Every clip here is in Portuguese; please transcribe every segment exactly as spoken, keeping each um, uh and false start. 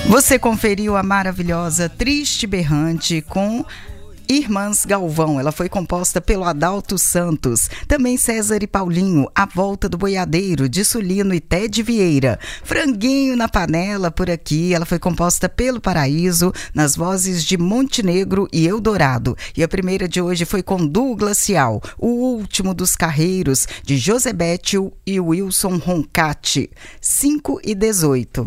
Você conferiu a maravilhosa Triste Berrante com Irmãs Galvão. Ela foi composta pelo Adalto Santos. Também César e Paulinho, A Volta do Boiadeiro, de Sulino e Ted Vieira. Franguinho na Panela, por aqui. Ela foi composta pelo Paraíso, nas vozes de Montenegro e Eldorado. E a primeira de hoje foi com Du Glacial, O Último dos Carreiros, de José Bétio e Wilson Roncati. cinco e dezoito.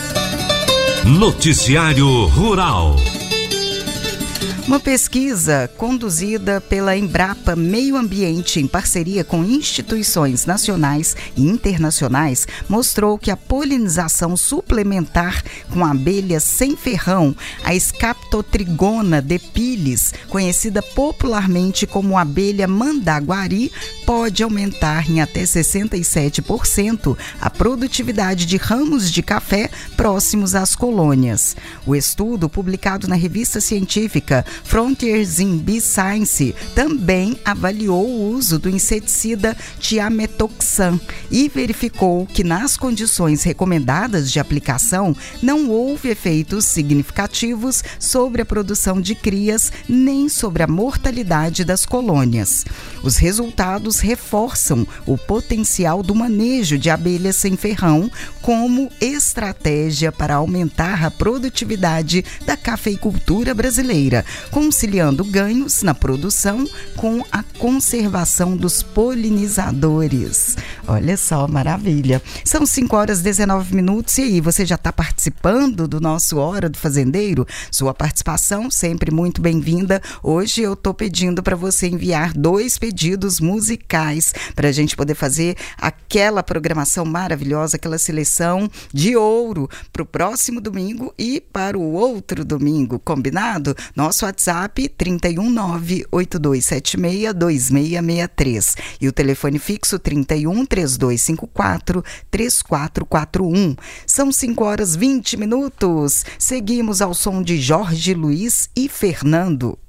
Noticiário Rural. Uma pesquisa conduzida pela Embrapa Meio Ambiente em parceria com instituições nacionais e internacionais mostrou que a polinização suplementar com abelhas sem ferrão, a Scaptotrigona depilis, conhecida popularmente como abelha mandaguari, pode aumentar em até sessenta e sete por cento a produtividade de ramos de café próximos às colônias. O estudo, publicado na revista científica Frontiers in Bee Science, também avaliou o uso do inseticida Thiamethoxam e verificou que nas condições recomendadas de aplicação não houve efeitos significativos sobre a produção de crias nem sobre a mortalidade das colônias. Os resultados reforçam o potencial do manejo de abelhas sem ferrão como estratégia para aumentar a produtividade da cafeicultura brasileira, conciliando ganhos na produção com a conservação dos polinizadores. Olha só, maravilha. São cinco horas e dezenove minutos e aí, você já está participando do nosso Hora do Fazendeiro? Sua participação sempre muito bem-vinda. Hoje eu estou pedindo para você enviar dois pedidos musicais para a gente poder fazer aquela programação maravilhosa, aquela seleção de ouro para o próximo domingo e para o outro domingo, combinado? Nosso WhatsApp trinta e um, nove oito dois sete seis, dois seis seis três e o telefone fixo trinta e um, três dois cinco quatro, três quatro quatro um. São cinco horas e vinte minutos. Seguimos ao som de Jorge Luiz e Fernando.